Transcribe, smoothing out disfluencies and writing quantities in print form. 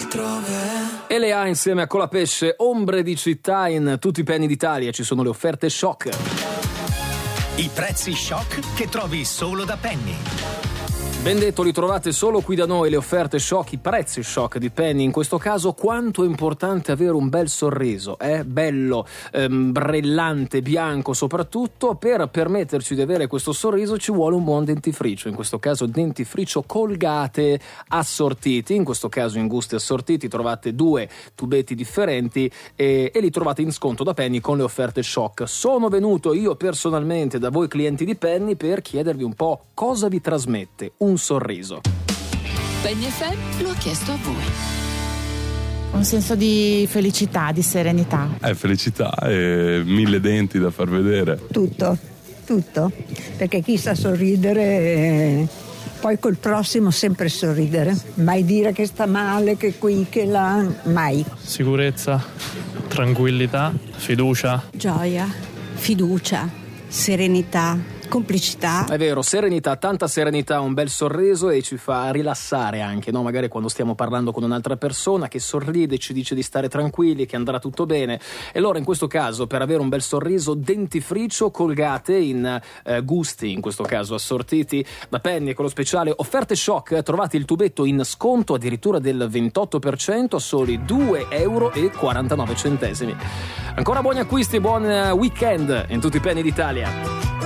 altrove. E le ha insieme a Colapesce, ombre di città in tutti i penny d'Italia. Ci sono le offerte shock. I prezzi shock che trovi solo da Penny. Ben detto, li trovate solo qui da noi, le offerte shock, i prezzi shock di Penny. In questo caso quanto è importante avere un bel sorriso, bello, brillante, bianco soprattutto. Per permetterci di avere questo sorriso ci vuole un buon dentifricio, in questo caso dentifricio Colgate assortiti, in questo caso in gusti assortiti. Trovate 2 tubetti differenti e li trovate in sconto da Penny con le offerte shock. Sono venuto io personalmente da voi clienti di Penny per chiedervi un po' cosa vi trasmette un sorriso. Penny FM lo ha chiesto a voi. Un senso di felicità, di serenità. Felicità e 1000 denti da far vedere. Tutto, perché chi sa sorridere, poi col prossimo sempre sorridere, mai dire che sta male, che qui, che là, mai. Sicurezza, tranquillità, fiducia. Gioia, fiducia, serenità, complicità. È vero, serenità, tanta serenità, un bel sorriso e ci fa rilassare anche, no? Magari quando stiamo parlando con un'altra persona che sorride, ci dice di stare tranquilli, che andrà tutto bene. E allora in questo caso, per avere un bel sorriso, dentifricio Colgate in gusti, in questo caso assortiti da Penny, con lo speciale offerte shock. Trovate il tubetto in sconto addirittura del 28% a soli €2,49. Ancora buoni acquisti, buon weekend in tutti i penny d'Italia.